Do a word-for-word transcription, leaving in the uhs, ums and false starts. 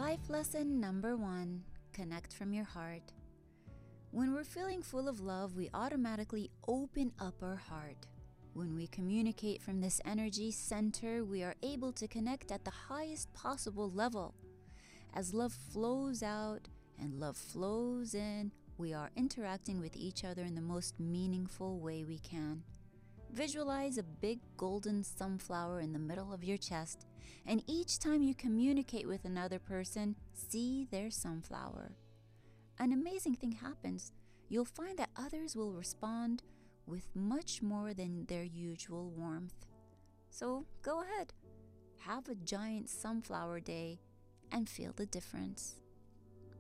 Life lesson number one, connect from your heart. When we're feeling full of love, we automatically open up our heart. When we communicate from this energy center, we are able to connect at the highest possible level. As love flows out and love flows in, we are interacting with each other in the most meaningful way we can. Visualize a big golden sunflower in the middle of your chest, and each time you communicate with another person, see their sunflower. An amazing thing happens. You'll find that others will respond with much more than their usual warmth. So go ahead, have a giant sunflower day and feel the difference.